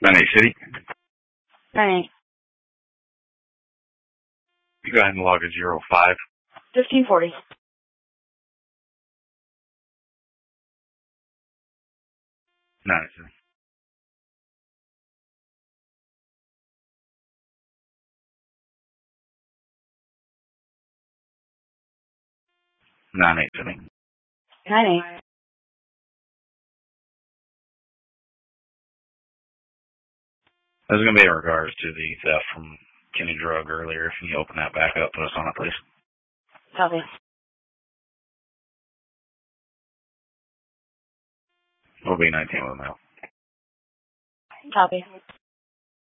98 City. 98. You go ahead and log a 05. 1540. City. 98 City. 98. This is going to be in regards to the theft from Kenny Drug earlier. If you open that back up, put us on it, please. Copy. We'll be 19 with a mail. Copy.